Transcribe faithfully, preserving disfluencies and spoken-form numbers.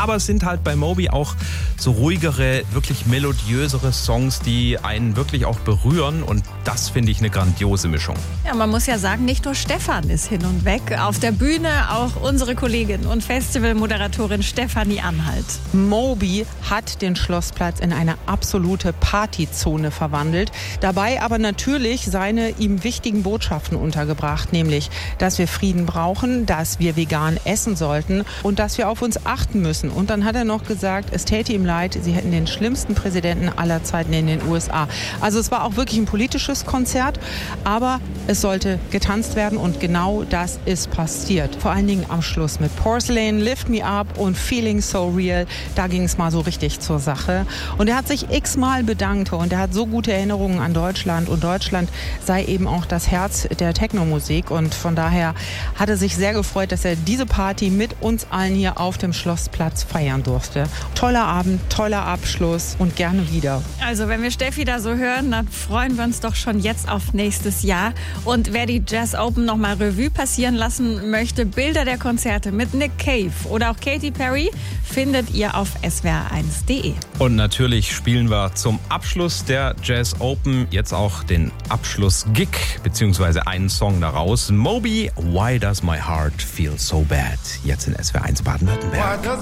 aber es sind halt bei Moby auch so ruhigere, wirklich melodiösere Songs, die einen wirklich auch berühren und das finde ich eine grandiose Mischung. Ja, man muss ja sagen, nicht nur Stefan ist hin und weg. Auf der Bühne auch unsere Kollegin und Festivalmoderatorin Stefanie Anhalt. Moby hat den Schlossplatz in eine absolute Partyzone verwandelt. Dabei aber natürlich seine ihm wichtigen Botschaften untergebracht, nämlich, dass wir Frieden brauchen, dass wir vegan essen sollten und dass wir auf uns achten müssen. Und dann hat er noch gesagt, es täte ihm leid, sie hätten den schlimmsten Präsidenten aller Zeiten in den U S A. Also es war auch wirklich ein politisches Konzert, aber es sollte getanzt werden und genau das ist passiert. Vor allen Dingen am Schluss mit Porcelain, Lift Me Up und Feeling So Real. Da ging es mal so richtig zur Sache. Und er hat sich x-mal bedankt und er hat so gute Erinnerungen an Deutschland und Deutschland sei eben auch das Herz der Technomusik und von daher hat er sich sehr gefreut, dass er diese Party mit uns allen hier auf dem Schlossplatz feiern durfte. Toller Abend, toller Abschluss und gerne wieder. Also wenn wir Steffi da so hören, dann freuen wir uns doch schon jetzt auf nächstes Jahr. Und wer die Jazz Open nochmal Revue passieren lassen möchte, Bilder der Konzerte mit Nick Cave oder auch Katy Perry, findet ihr auf s w r eins punkt d e. Und natürlich spielen wir zum Abschluss der Jazz Open jetzt auch den Abschluss-Gig, beziehungsweise einen Song daraus. Moby, Why Does My Heart Feel So Bad? Jetzt in S W R eins Baden-Württemberg.